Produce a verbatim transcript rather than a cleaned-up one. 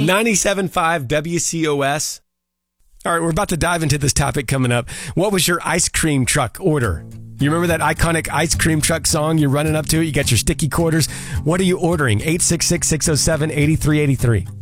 ninety-seven point five W C O S. All right, we're about to dive into this topic coming up. What was your ice cream truck order? You remember that iconic ice cream truck song? You're running up to it. You got your sticky quarters. What are you ordering? eight six six, six oh seven, eight three eight three.